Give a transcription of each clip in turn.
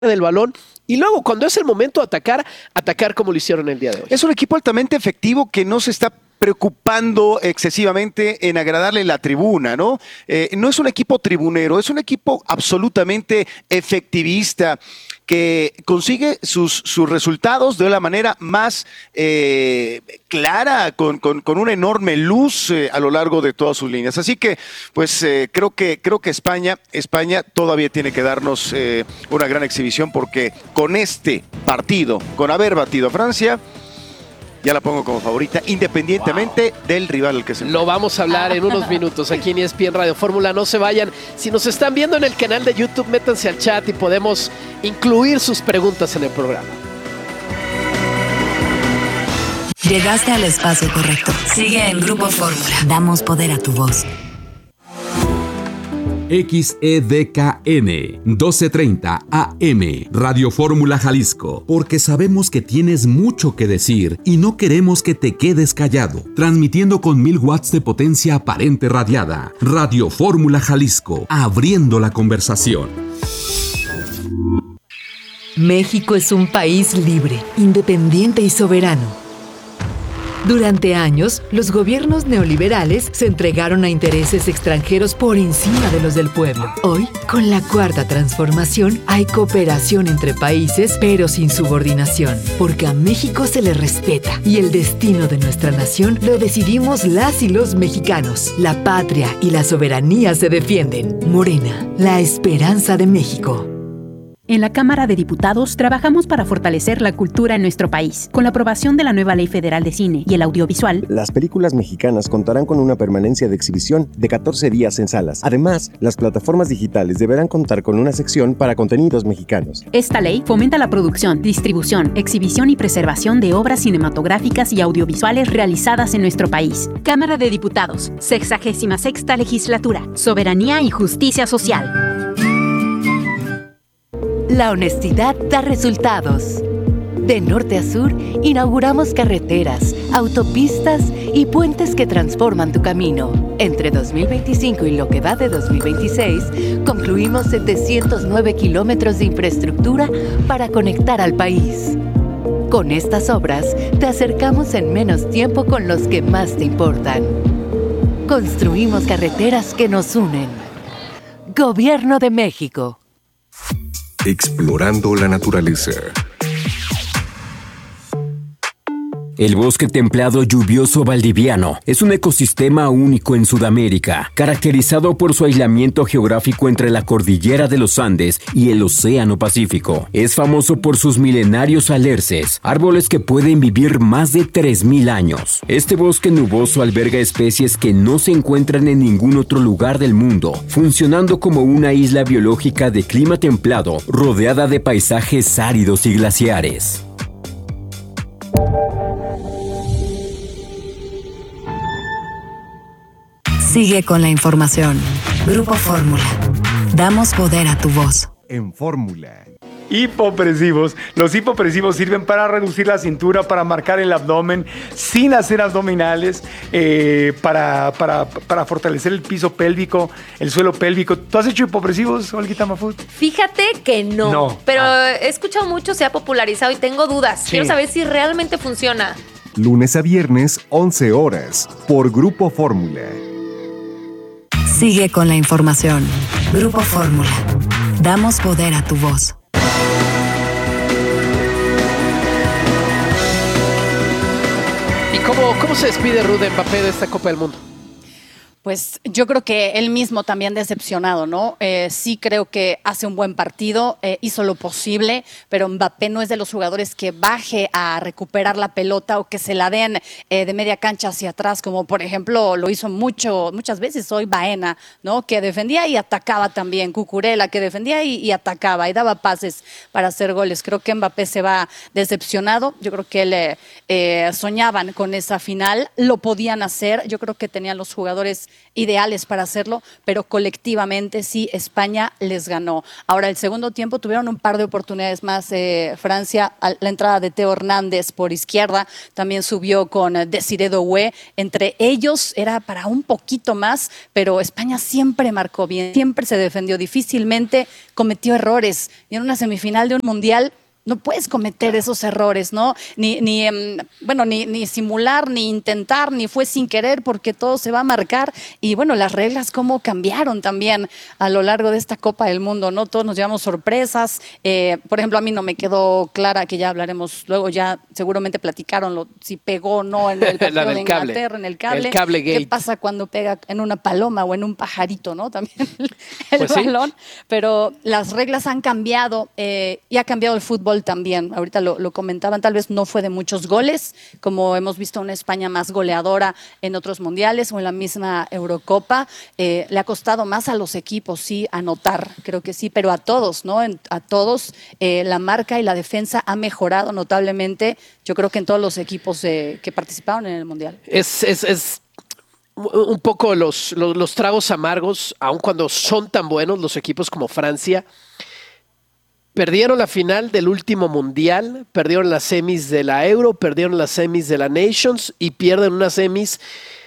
del balón y luego cuando es el momento de atacar como lo hicieron el día de hoy. Es un equipo altamente efectivo que no se está preocupando excesivamente en agradarle la tribuna, ¿no? No es un equipo tribunero, es un equipo absolutamente efectivista que consigue sus resultados de la manera más clara, con una enorme luz a lo largo de todas sus líneas. Así que, pues, creo que España todavía tiene que darnos una gran exhibición, porque con este partido, con haber batido a Francia, ya la pongo como favorita, independientemente del rival al que se enfrente. Lo vamos a hablar en unos minutos aquí en ESPN Radio Fórmula. No se vayan. Si nos están viendo en el canal de YouTube, métanse al chat y podemos incluir sus preguntas en el programa. Llegaste al espacio correcto. Sigue en Grupo Fórmula. Damos poder a tu voz. XEDKN 1230 AM Radio Fórmula Jalisco, porque sabemos que tienes mucho que decir y no queremos que te quedes callado. Transmitiendo con 1000 watts de potencia aparente radiada. Radio Fórmula Jalisco, abriendo la conversación. México es un país libre, independiente y soberano. Durante años, los gobiernos neoliberales se entregaron a intereses extranjeros por encima de los del pueblo. Hoy, con la Cuarta Transformación, hay cooperación entre países, pero sin subordinación, porque a México se le respeta y el destino de nuestra nación lo decidimos las y los mexicanos. La patria y la soberanía se defienden. Morena, la esperanza de México. En la Cámara de Diputados trabajamos para fortalecer la cultura en nuestro país. Con la aprobación de la nueva Ley Federal de Cine y el Audiovisual, las películas mexicanas contarán con una permanencia de exhibición de 14 días en salas. Además, las plataformas digitales deberán contar con una sección para contenidos mexicanos. Esta ley fomenta la producción, distribución, exhibición y preservación de obras cinematográficas y audiovisuales realizadas en nuestro país. Cámara de Diputados, 66ª Legislatura. Soberanía y justicia social. La honestidad da resultados. De norte a sur, inauguramos carreteras, autopistas y puentes que transforman tu camino. Entre 2025 y lo que va de 2026, concluimos 709 kilómetros de infraestructura para conectar al país. Con estas obras, te acercamos en menos tiempo con los que más te importan. Construimos carreteras que nos unen. Gobierno de México. Explorando la naturaleza. El bosque templado lluvioso valdiviano es un ecosistema único en Sudamérica, caracterizado por su aislamiento geográfico entre la cordillera de los Andes y el Océano Pacífico. Es famoso por sus milenarios alerces, árboles que pueden vivir más de 3000 años. Este bosque nuboso alberga especies que no se encuentran en ningún otro lugar del mundo, funcionando como una isla biológica de clima templado, rodeada de paisajes áridos y glaciares. Sigue con la información. Grupo Fórmula. Damos poder a tu voz. En Fórmula. Hipopresivos. Los hipopresivos sirven para reducir la cintura, para marcar el abdomen sin hacer abdominales, para fortalecer el piso pélvico, el suelo pélvico. ¿Tú has hecho hipopresivos, Olguita Mafut? Fíjate que no. Pero he escuchado mucho, se ha popularizado y tengo dudas. Sí. Quiero saber si realmente funciona. Lunes a viernes, 11 horas, por Grupo Fórmula. Sigue con la información. Grupo Fórmula. Damos poder a tu voz. ¿Y cómo se despide Ruud Mbappé de esta Copa del Mundo? Pues yo creo que él mismo también decepcionado, ¿no? Sí creo que hace un buen partido, hizo lo posible, pero Mbappé no es de los jugadores que baje a recuperar la pelota o que se la den de media cancha hacia atrás, como por ejemplo lo hizo muchas veces hoy Baena, ¿no? Que defendía y atacaba también, Cucurella, que defendía y atacaba y daba pases para hacer goles. Creo que Mbappé se va decepcionado, yo creo que él soñaban con esa final, lo podían hacer, yo creo que tenían los jugadores ideales para hacerlo, pero colectivamente sí, España les ganó. Ahora, el segundo tiempo tuvieron un par de oportunidades más. Francia, la entrada de Theo Hernández por izquierda, también subió con Desiré Doué. Entre ellos era para un poquito más, pero España siempre marcó bien, siempre se defendió, difícilmente cometió errores. Y en una semifinal de un mundial no puedes cometer esos errores, ¿no? Ni simular, ni intentar, ni fue sin querer, porque todo se va a marcar. Y bueno, las reglas cómo cambiaron también a lo largo de esta Copa del Mundo, ¿no? Todos nos llevamos sorpresas. Por ejemplo, a mí no me quedó clara, que ya hablaremos luego, ya seguramente platicaron si pegó o no en el partido de Inglaterra, en el cable. El cable gate. ¿Qué pasa cuando pega en una paloma o en un pajarito, ¿no? También el balón. Sí. Pero las reglas han cambiado y ha cambiado el fútbol también. Ahorita lo comentaban, tal vez no fue de muchos goles, como hemos visto una España más goleadora en otros mundiales o en la misma Eurocopa. Le ha costado más a los equipos, sí, anotar, creo que sí, pero a todos, ¿no? A todos la marca y la defensa ha mejorado notablemente, yo creo que en todos los equipos que participaron en el mundial. Es un poco los tragos amargos, aun cuando son tan buenos los equipos como Francia. Perdieron la final del último mundial, perdieron las semis de la Euro, perdieron las semis de la Nations y pierden unas semis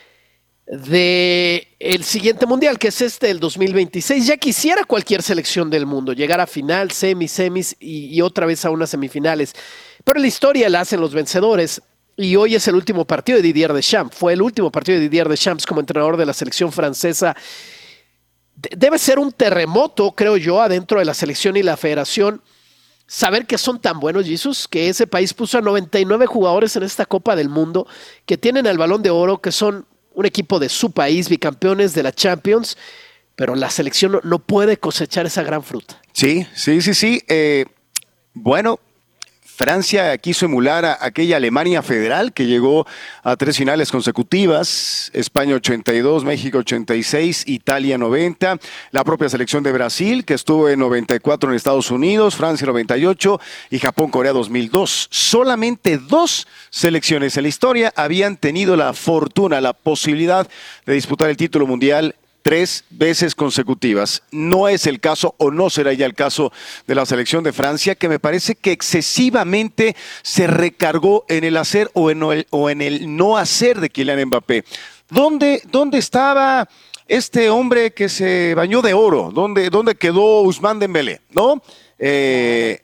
del siguiente mundial, que es el 2026. Ya quisiera cualquier selección del mundo llegar a final, semis y otra vez a unas semifinales. Pero la historia la hacen los vencedores. Y hoy es el último partido de Didier Deschamps. Fue el último partido de Didier Deschamps como entrenador de la selección francesa. Debe ser un terremoto, creo yo, adentro de la selección y la federación, saber que son tan buenos, Jesús, que ese país puso a 99 jugadores en esta Copa del Mundo, que tienen el Balón de Oro, que son un equipo de su país, bicampeones de la Champions, pero la selección no puede cosechar esa gran fruta. Sí. Bueno, Francia quiso emular a aquella Alemania federal que llegó a 3 finales consecutivas, España 82, México 86, Italia 90, la propia selección de Brasil que estuvo en 94 en Estados Unidos, Francia 98 y Japón-Corea 2002. Solamente 2 selecciones en la historia habían tenido la fortuna, la posibilidad de disputar el título mundial 3 veces consecutivas. No es el caso, o no será ya el caso, de la selección de Francia, que me parece que excesivamente se recargó en el hacer o en el no hacer de Kylian Mbappé. ¿Dónde estaba este hombre que se bañó de oro? ¿Dónde quedó Ousmane Dembélé? ¿No? El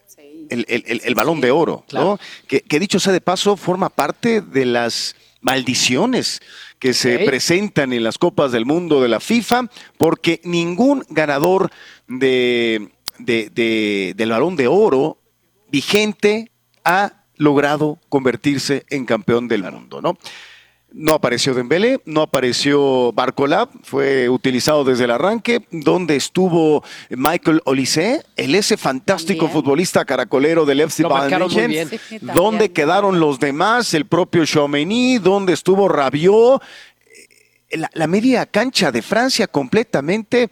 Balón de Oro, claro. ¿No? Que dicho sea de paso, forma parte de las maldiciones que se presentan en las Copas del Mundo de la FIFA, porque ningún ganador del Balón de Oro vigente ha logrado convertirse en campeón del mundo, ¿no? No apareció Dembélé, no apareció Barcola, fue utilizado desde el arranque. ¿Dónde estuvo Michael Olise, ese fantástico futbolista caracolero del FC Bayern München? ¿Dónde quedaron los demás? El propio Tchouaméni, ¿dónde estuvo Rabiot? La media cancha de Francia completamente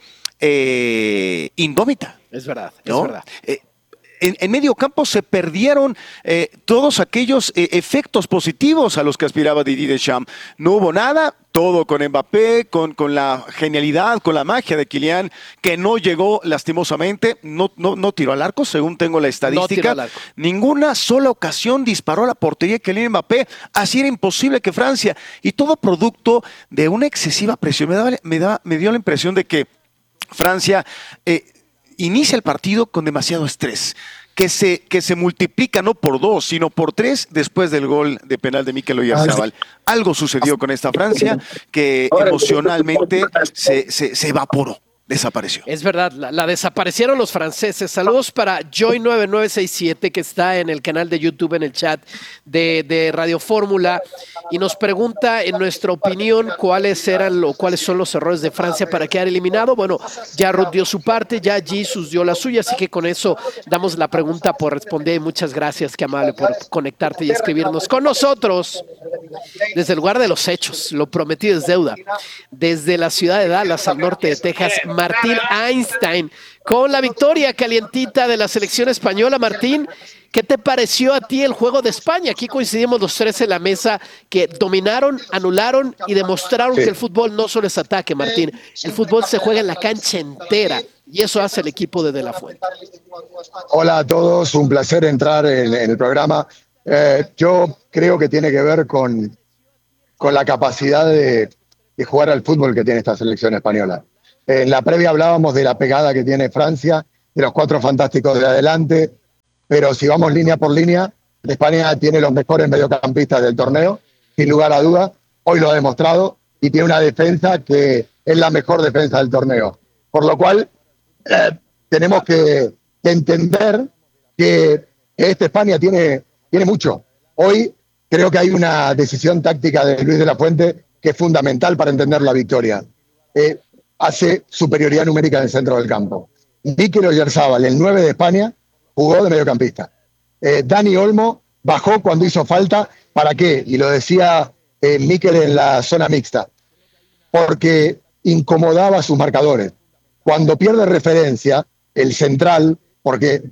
indómita. Es verdad, ¿no? Es verdad. En medio campo se perdieron todos aquellos efectos positivos a los que aspiraba Didier Deschamps. No hubo nada, todo con Mbappé, con la genialidad, con la magia de Kylian, que no llegó lastimosamente, no tiró al arco, según tengo la estadística. No ninguna sola ocasión disparó a la portería de Kylian Mbappé. Así era imposible que Francia, y todo producto de una excesiva presión. Me dio la impresión de que Francia inicia el partido con demasiado estrés, que se multiplica no por 2, sino por 3 después del gol de penal de Mikel Oyarzabal. Algo sucedió con esta Francia que emocionalmente se evaporó. Desapareció. Es verdad, la desaparecieron los franceses. Saludos para Joy9967, que está en el canal de YouTube, en el chat de Radio Fórmula, y nos pregunta, en nuestra opinión, cuáles son los errores de Francia para quedar eliminado. Bueno, ya Ruth dio su parte, ya Jesus dio la suya, así que con eso damos la pregunta por responder. Muchas gracias, qué amable por conectarte y escribirnos con nosotros desde el lugar de los hechos. Lo prometido es deuda. Desde la ciudad de Dallas, al norte de Texas, Martín Einstein. Con la victoria calientita de la selección española, Martín, ¿qué te pareció a ti el juego de España? Aquí coincidimos los tres en la mesa que dominaron, anularon y demostraron que el fútbol no solo es ataque, Martín. El fútbol se juega en la cancha entera y eso hace el equipo de la Fuente. Hola a todos, un placer entrar en el programa. Yo creo que tiene que ver con la capacidad de jugar al fútbol que tiene esta selección española. En la previa hablábamos de la pegada que tiene Francia, de los 4 fantásticos de adelante, pero si vamos línea por línea, España tiene los mejores mediocampistas del torneo, sin lugar a dudas. Hoy lo ha demostrado y tiene una defensa que es la mejor defensa del torneo. Por lo cual, tenemos que entender que esta España tiene mucho. Hoy creo que hay una decisión táctica de Luis de la Fuente que es fundamental para entender la victoria. Hace superioridad numérica en el centro del campo. Mikel Oyarzabal, el 9 de España, jugó de mediocampista. Dani Olmo bajó cuando hizo falta. ¿Para qué? Y lo decía Mikel en la zona mixta. Porque incomodaba a sus marcadores. Cuando pierde referencia, el central, porque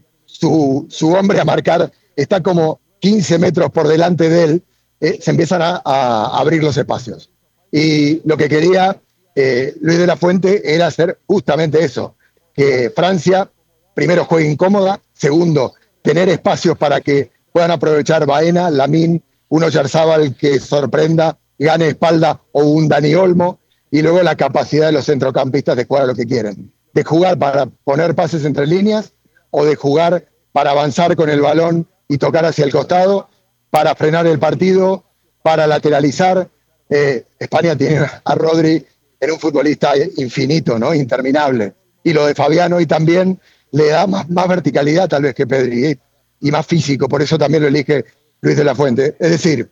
su hombre a marcar está como 15 metros por delante de él, se empiezan a abrir los espacios. Y lo que quería Luis de la Fuente era hacer justamente eso, que Francia, primero, juegue incómoda, segundo, tener espacios para que puedan aprovechar Baena, Lamine, un Oyarzabal que sorprenda, gane espalda o un Dani Olmo, y luego la capacidad de los centrocampistas de jugar a lo que quieren, de jugar para poner pases entre líneas o de jugar para avanzar con el balón y tocar hacia el costado, para frenar el partido, para lateralizar. España tiene a Rodri en un futbolista infinito, ¿no? Interminable. Y lo de Fabián hoy también le da más verticalidad tal vez que Pedri y más físico, por eso también lo elige Luis de la Fuente. Es decir,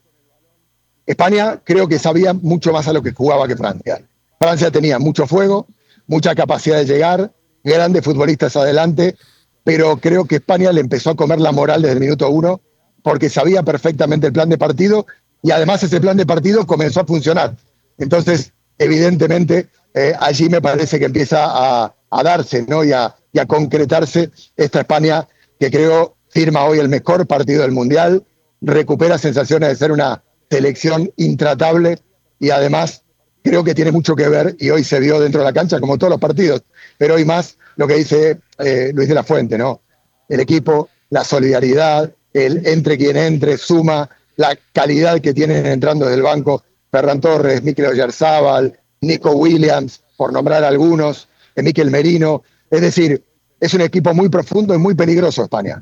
España creo que sabía mucho más a lo que jugaba que Francia. Francia tenía mucho fuego, mucha capacidad de llegar, grandes futbolistas adelante, pero creo que España le empezó a comer la moral desde el minuto 1 porque sabía perfectamente el plan de partido y además ese plan de partido comenzó a funcionar. Entonces, evidentemente, allí me parece que empieza a darse, ¿no? y a concretarse esta España que creo firma hoy el mejor partido del Mundial, recupera sensaciones de ser una selección intratable y además creo que tiene mucho que ver, y hoy se vio dentro de la cancha como todos los partidos, pero hoy más lo que dice Luis de la Fuente, ¿no? El equipo, la solidaridad, el entre quien entre, suma, la calidad que tienen entrando desde el banco Ferran Torres, Mikel Oyarzabal, Nico Williams, por nombrar algunos, Mikel Merino. Es decir, es un equipo muy profundo y muy peligroso España.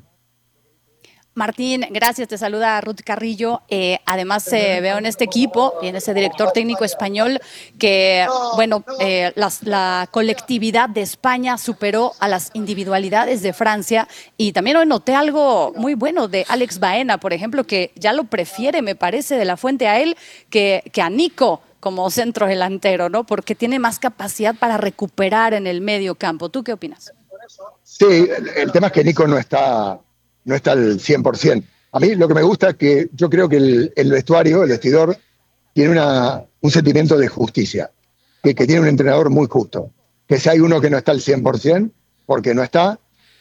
Martín, gracias. Te saluda Ruth Carrillo. Además, veo en este equipo y en ese director técnico español que, bueno, la colectividad de España superó a las individualidades de Francia. Y también hoy noté algo muy bueno de Alex Baena, por ejemplo, que ya lo prefiere, me parece, de la Fuente a él que a Nico como centro delantero, ¿no? Porque tiene más capacidad para recuperar en el medio campo. ¿Tú qué opinas? Sí, el tema es que Nico no está al 100%. A mí lo que me gusta es que yo creo que el vestuario, el vestidor, tiene un sentimiento de justicia, que tiene un entrenador muy justo. Que si hay uno que no está al 100%, porque no está,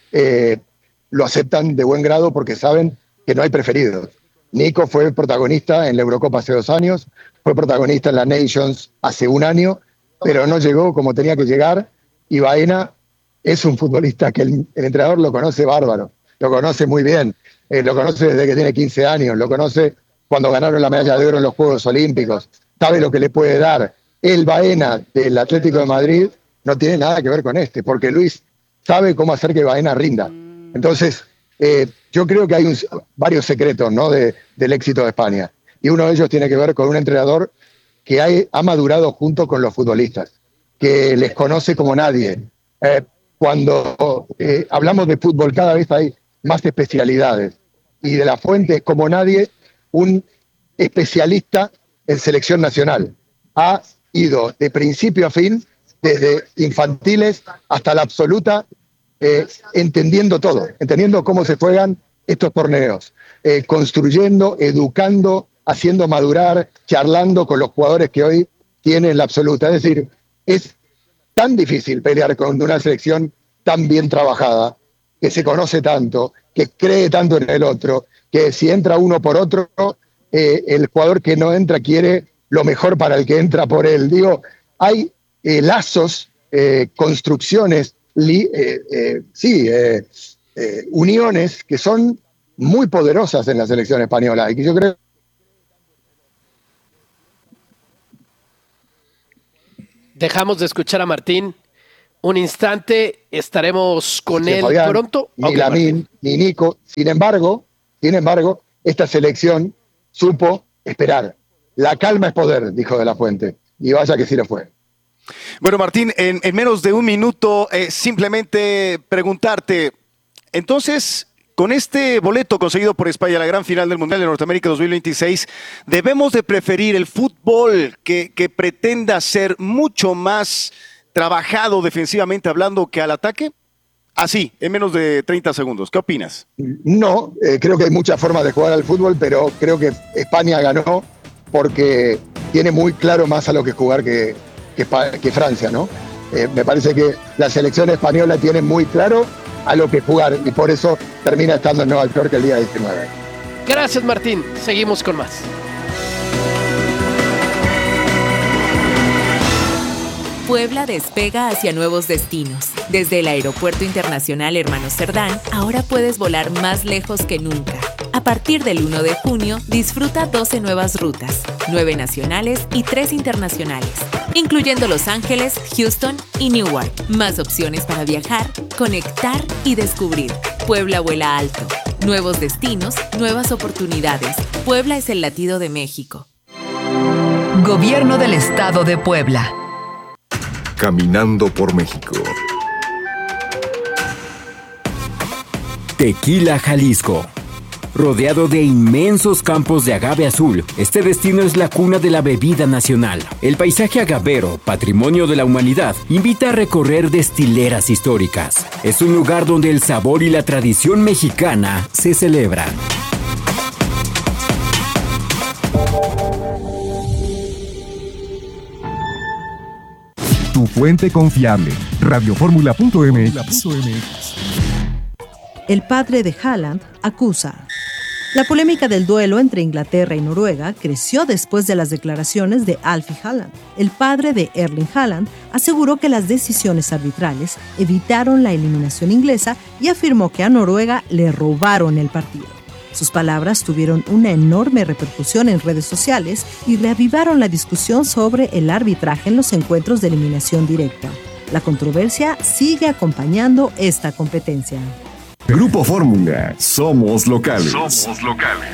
lo aceptan de buen grado porque saben que no hay preferidos. Nico fue protagonista en la Eurocopa hace 2 años, fue protagonista en la Nations hace 1 año, pero no llegó como tenía que llegar, y Baena es un futbolista que el entrenador lo conoce bárbaro. Lo conoce muy bien, lo conoce desde que tiene 15 años, lo conoce cuando ganaron la medalla de oro en los Juegos Olímpicos, sabe lo que le puede dar. El Baena del Atlético de Madrid no tiene nada que ver con porque Luis sabe cómo hacer que Baena rinda. Entonces, yo creo que hay varios secretos, ¿no? del éxito de España, y uno de ellos tiene que ver con un entrenador que ha madurado junto con los futbolistas, que les conoce como nadie. Cuando hablamos de fútbol cada vez hay más especialidades, y de la Fuente, como nadie, un especialista en selección nacional. Ha ido de principio a fin, desde infantiles hasta la absoluta, entendiendo todo, entendiendo cómo se juegan estos torneos, construyendo, educando, haciendo madurar, charlando con los jugadores que hoy tienen la absoluta. Es decir, es tan difícil pelear con una selección tan bien trabajada, que se conoce tanto, que cree tanto en el otro, que si entra uno por otro, el jugador que no entra quiere lo mejor para el que entra por él. Digo, hay lazos, construcciones, uniones que son muy poderosas en la selección española y que yo creo. Dejamos de escuchar a Martín un instante, estaremos con él Fabián, pronto. Ni Okay, Lamine, ni Nico. Sin embargo, esta selección supo esperar. La calma es poder, dijo De la Fuente. Y vaya que sí lo fue. Bueno, Martín, en menos de un minuto, simplemente preguntarte, entonces, con este boleto conseguido por España a la gran final del Mundial de Norteamérica 2026, ¿debemos de preferir el fútbol que pretenda ser mucho más trabajado defensivamente hablando que al ataque? Así, en menos de 30 segundos. ¿Qué opinas? No, creo que hay muchas formas de jugar al fútbol, pero creo que España ganó porque tiene muy claro más a lo que jugar que Francia, ¿no? Me parece que la selección española tiene muy claro a lo que jugar y por eso termina estando en Nueva York el día 19. Gracias, Martín. Seguimos con más. Puebla despega hacia nuevos destinos. Desde el Aeropuerto Internacional Hermanos Cerdán, ahora puedes volar más lejos que nunca. A partir del 1 de junio, disfruta 12 nuevas rutas, 9 nacionales y 3 internacionales, incluyendo Los Ángeles, Houston y Newark. Más opciones para viajar, conectar y descubrir. Puebla vuela alto. Nuevos destinos, nuevas oportunidades. Puebla es el latido de México. Gobierno del Estado de Puebla. Caminando por México. Tequila, Jalisco. Rodeado de inmensos campos de agave azul, este destino es la cuna de la bebida nacional. El paisaje agavero, patrimonio de la humanidad, invita a recorrer destileras históricas. Es un lugar donde el sabor y la tradición mexicana se celebran. Tu fuente confiable, radioformula.mx. El padre de Haaland acusa. La polémica del duelo entre Inglaterra y Noruega creció después de las declaraciones de Alfie Haaland. El padre de Erling Haaland aseguró que las decisiones arbitrales evitaron la eliminación inglesa y afirmó que a Noruega le robaron el partido. Sus palabras tuvieron una enorme repercusión en redes sociales y reavivaron la discusión sobre el arbitraje en los encuentros de eliminación directa. La controversia sigue acompañando esta competencia. Grupo Fórmula, somos locales. Somos locales.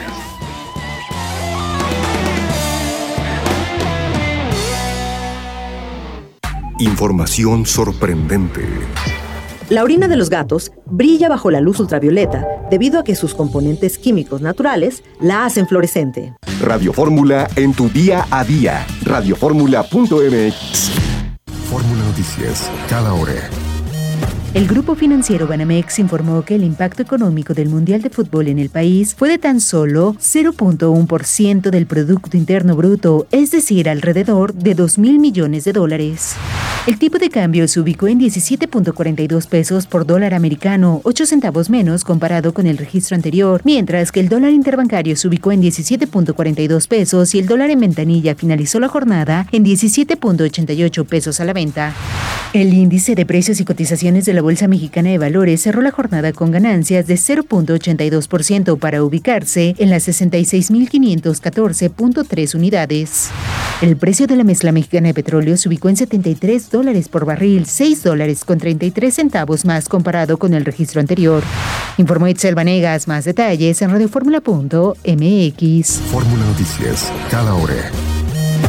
Información sorprendente. La orina de los gatos brilla bajo la luz ultravioleta debido a que sus componentes químicos naturales la hacen fluorescente. Radio Fórmula en tu día a día. Radioformula.mx. Fórmula Noticias, cada hora. El Grupo Financiero Banamex informó que el impacto económico del Mundial de Fútbol en el país fue de tan solo 0.1% del Producto Interno Bruto, es decir, alrededor de $2,000 millones. El tipo de cambio se ubicó en 17.42 pesos por dólar americano, 8 centavos menos comparado con el registro anterior, mientras que el dólar interbancario se ubicó en 17.42 pesos y el dólar en ventanilla finalizó la jornada en 17.88 pesos a la venta. El índice de precios y cotizaciones de la Bolsa Mexicana de Valores cerró la jornada con ganancias de 0.82% para ubicarse en las 66.514.3 unidades. El precio de la mezcla mexicana de petróleo se ubicó en $73 por barril, $6.33 más comparado con el registro anterior. Informó Itzel Vanegas. Más detalles en radioformula.mx. Fórmula Noticias, cada hora.